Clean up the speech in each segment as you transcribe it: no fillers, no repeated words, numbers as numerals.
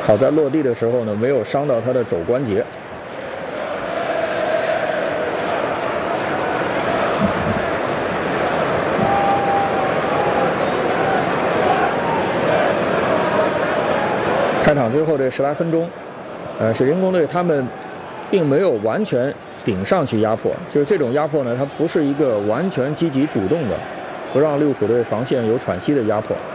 好在落地的时候呢，没有伤到他的肘关节。开场之后这10来分钟，水晶宫队他们并没有完全顶上去压迫，就是这种压迫呢，它不是一个完全积极主动的，不让利物浦队防线有喘息的压迫，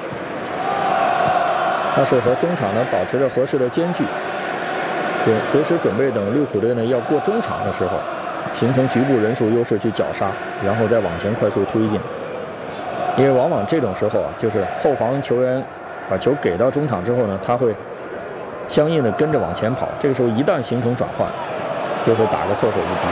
它是和中场呢保持着合适的间距，就随时准备等利物浦队呢要过中场的时候，形成局部人数优势去绞杀，然后再往前快速推进。因为往往这种时候啊，就是后防球员把球给到中场之后呢，他会相应的跟着往前跑，这个时候一旦形成转换，就会打个措手不及。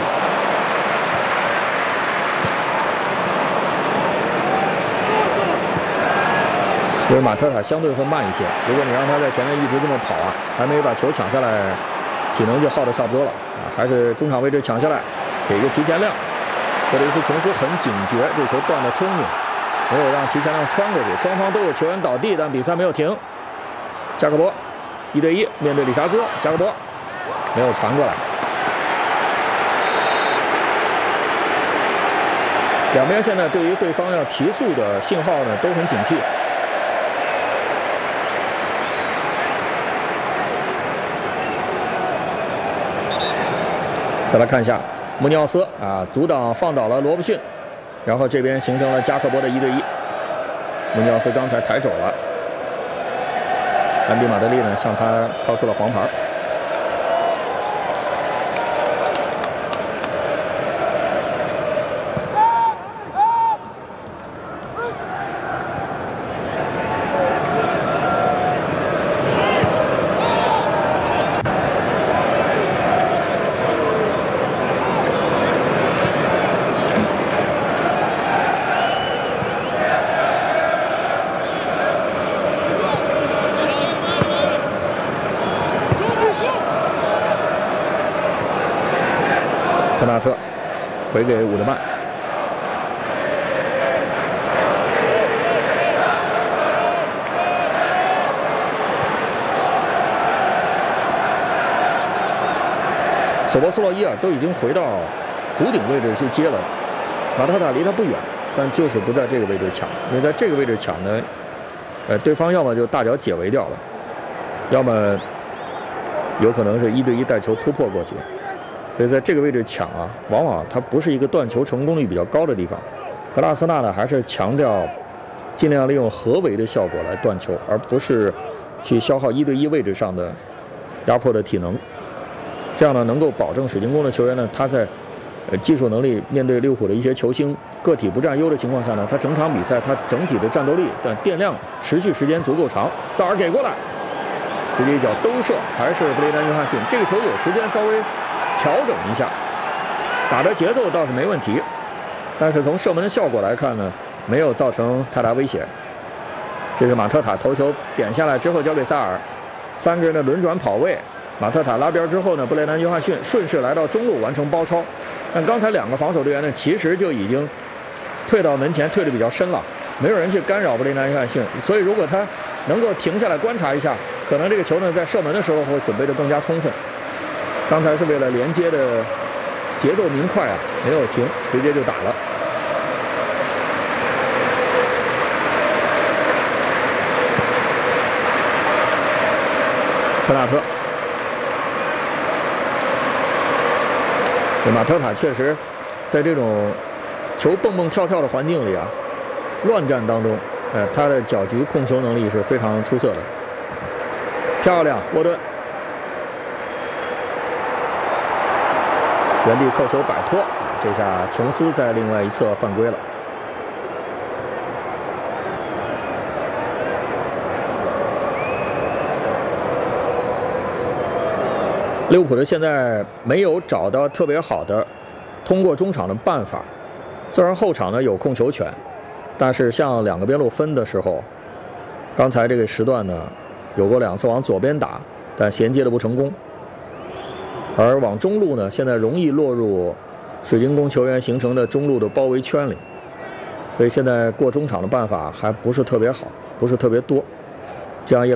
因为马特塔相对会慢一些，如果你让他在前面一直这么跑啊，还没把球抢下来，体能就耗得差不多了啊。还是中场位置抢下来，给一个提前量。克里斯琼斯很警觉，这球断得聪明，没有让提前量穿过去。双方都有球员倒地，但比赛没有停。加克波1对1面对理查兹，加克波没有传过来。两边现在对于对方要提速的信号呢都很警惕。再来看一下穆尼奥斯啊，阻挡放倒了罗伯逊，然后这边形成了加克波的1对1。穆尼奥斯刚才抬肘了，安迪马德利呢向他掏出了黄牌。科纳特回给伍德曼，索博斯洛伊尔都已经回到弧顶位置去接了，马特塔离他不远，但就是不在这个位置抢，因为在这个位置抢呢，对方要么就大脚解围掉了，要么有可能是1对1带球突破过去。所以在这个位置抢啊，往往它不是一个断球成功率比较高的地方。格拉斯纳呢，还是强调尽量利用合围的效果来断球，而不是去消耗1对1位置上的压迫的体能。这样呢，能够保证水晶宫的球员呢，他在技术能力面对利物浦的一些球星个体不占优的情况下呢，他整场比赛他整体的战斗力的电量持续时间足够长。萨尔给过来，直接一脚兜射，还是布雷丹约翰逊。这个球有时间稍微调整一下，打的节奏倒是没问题，但是从射门的效果来看呢，没有造成太大威胁。这是马特塔头球点下来之后交给萨尔，3个人的轮转跑位，马特塔拉边之后呢，布雷南约翰逊顺势来到中路完成包抄。但刚才2个防守队员呢，其实就已经退到门前，退得比较深了，没有人去干扰布雷南约翰逊，所以如果他能够停下来观察一下，可能这个球呢在射门的时候会准备得更加充分。刚才是为了连接的节奏明快啊，没有停，直接就打了。科纳特，这马特塔确实在这种球蹦蹦跳跳的环境里啊，乱战当中，他的搅局控球能力是非常出色的。漂亮，沃顿。原地扣球摆脱，这下琼斯在另外一侧犯规了。利物浦队现在没有找到特别好的通过中场的办法，虽然后场呢有控球权，但是向2个边路分的时候，刚才这个时段呢有过2次往左边打，但衔接的不成功。而往中路呢，现在容易落入水晶宫球员形成的中路的包围圈里，所以现在过中场的办法还不是特别好，不是特别多，这样一